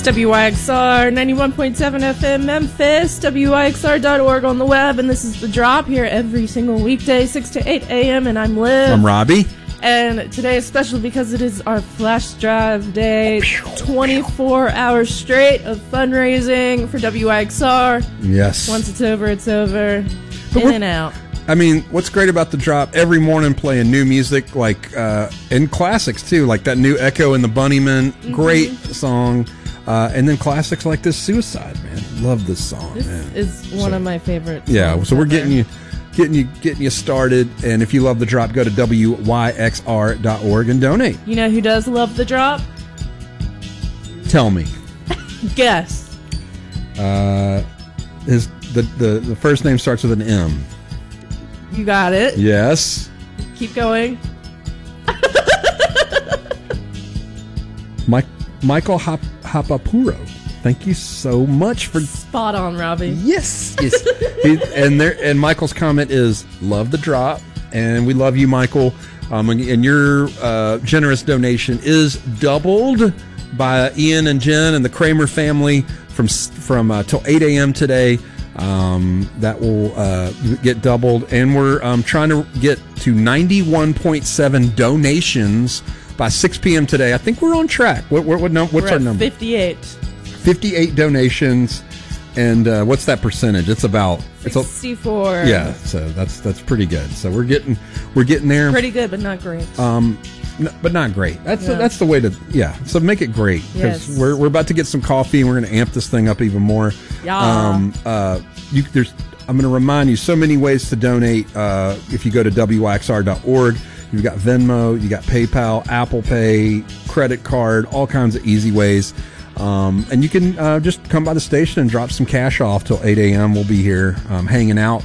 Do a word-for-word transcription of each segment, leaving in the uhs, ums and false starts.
It's W Y X R ninety-one point seven F M Memphis, W Y X R dot org on the web, and this is The Drop here every single weekday, six to eight a.m., and I'm Liv. I'm Robbie. And today is special because it is our flash drive day, twenty-four hours straight of fundraising for W Y X R. Yes. Once it's over, it's over. But in and out. I mean, what's great about The Drop, every morning playing new music, like, uh, and classics too, like that new Echo and the Bunnymen, mm-hmm. great song. Uh, and then classics like this, Suicide, man. Love this song, this man. is one so, of my favorites. Yeah, so we're getting you getting you getting you started, and if you love The Drop, go to W Y X R dot org and donate. You know who does love The Drop? Tell me. Guess. Uh his the, the the first name starts with an M. You got it. Yes. Keep going. Mike Michael Hop, Hapapuro. Thank you so much for spot on, Robbie. Yes, yes. he, and there, and Michael's comment is love The Drop, and we love you, Michael. Um, and, and your uh, generous donation is doubled by Ian and Jen and the Kramer family from from uh, till eight a.m. today. Um, that will uh, get doubled, and we're um, trying to get to ninety-one point seven donations by six p.m. today. I think we're on track. What, what, what what's we're our at number? fifty-eight. fifty-eight donations, and uh, what's that percentage? It's about sixty-four. It's a, yeah, so that's that's pretty good. So we're getting we're getting there. Pretty good, but not great. Um, n- but not great. That's yeah. the, that's the way to yeah. So make it great, because yes. we're we're about to get some coffee, and we're going to amp this thing up even more. Yeah. Um. Uh. You there's. I'm going to remind you so many ways to donate. Uh, if you go to W Y X R dot org. You've got Venmo, you got PayPal, Apple Pay, credit card, all kinds of easy ways. Um, and you can uh, just come by the station and drop some cash off till eight a.m. We'll be here um, hanging out.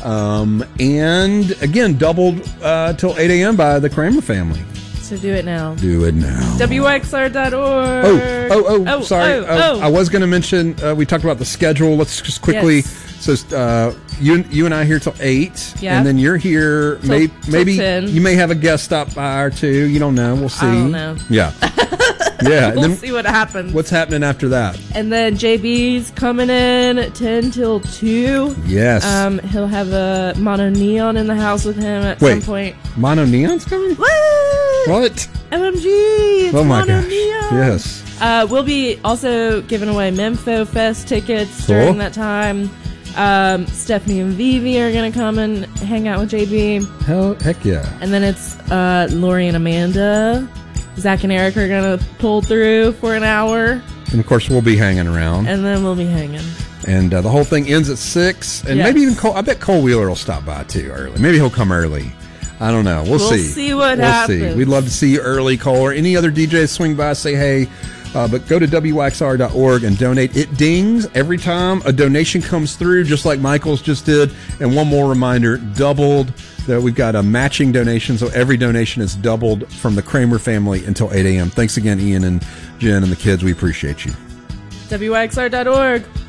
Um, and again, doubled uh, till eight a.m. by the Kramer family. So do it now. Do it now. W Y X R dot org. Oh, oh, oh, oh sorry. Oh, uh, oh. I was going to mention, uh, we talked about the schedule. Let's just quickly. Yes. So uh, you you and I here till eight, yeah. and then you're here. Till, may, till maybe ten. You may have a guest stop by or two. You don't know. We'll see. I don't know. Yeah, yeah. We'll and then, see what happens. What's happening after that? And then J B's coming in at ten till two. Yes. Um, he'll have a Mono Neon in the house with him at Wait, some point. Mono Neon's coming? What? What? M M G. It's oh my Mono gosh! Neon. Yes. Uh, we'll be also giving away Mempho Fest tickets Cool. during that time. Um, Stephanie and Vivi are going to come and hang out with J B. Hell, heck yeah. And then it's uh, Lori and Amanda. Zach and Eric are going to pull through for an hour. And of course, we'll be hanging around. And then we'll be hanging. And uh, the whole thing ends at six. And yes. maybe even Cole, I bet Cole Wheeler will stop by too early. Maybe he'll come early. I don't know. We'll, we'll see. see what we'll happens. See. We'd love to see you early, Cole, or any other D Js swing by, say hey. Uh, but go to W Y X R dot org and donate. It dings every time a donation comes through, just like Michael's just did. And one more reminder, doubled. That we've got a matching donation, so every donation is doubled from the Kramer family until eight a.m. Thanks again, Ian and Jen and the kids. We appreciate you. W Y X R dot org.